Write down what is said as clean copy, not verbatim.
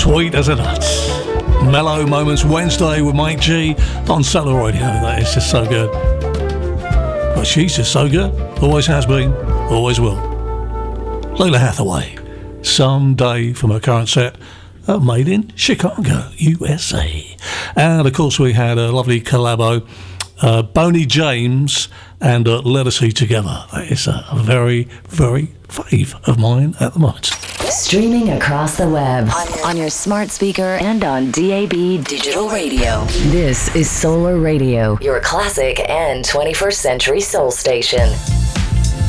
Sweet as a nut. Mellow Moments Wednesday with Mike G on Solar Radio. That is just so good. But she's just so good. Always has been, always will. Lola Hathaway. Someday from her current set, made in Chicago, USA. And of course we had a lovely collabo, Boney James and Let Us Eat Together. That is a very, very fave of mine at the moment. Streaming across the web, on your smart speaker and on DAB Digital Radio. This is Solar Radio, your classic and 21st century soul station.